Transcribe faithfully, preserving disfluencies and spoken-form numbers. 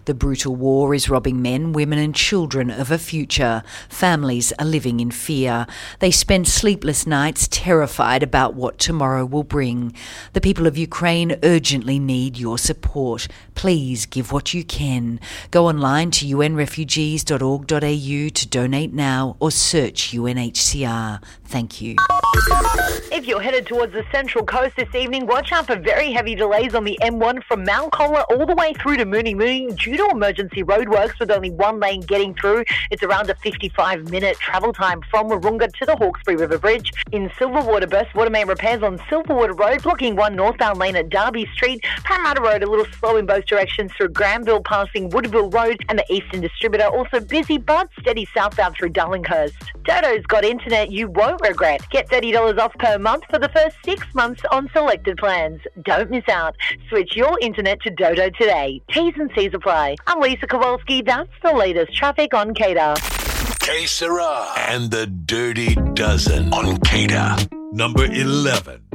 The brutal war is robbing men, women and children of a future. Families are living in fear. They spend sleepless nights terrified about what tomorrow will bring. The people of Ukraine urgently need your support. Please give what you can. Go online to u n refugees dot org dot a u to donate now or search U N H C R. Thank you. If you're headed towards the Central Coast this evening, watch out for very heavy delays on the M one from Mount Colah all the way through to Mooney Mooney due to emergency roadworks with only one lane getting through. It's around a fifty-five minute travel time from Wahroonga to the Hawkesbury River Bridge. In Silverwater, burst water main repairs on Silverwater Road, blocking one northbound lane at Derby Street. Parramatta Road a little slow in both directions through Granville, passing Woodville Road and the Eastern Distributor. Also busy but steady southbound through Darlinghurst. Dodo's got internet you won't regret. Get thirty dollars off per month for the first six months on selected plans. Don't miss out. Switch your internet to Dodo today. T's and C's apply. I'm Lisa Kowalski. That's the latest traffic on K A D A. K Sarah and the Dirty Dozen on K A D A. Number eleven.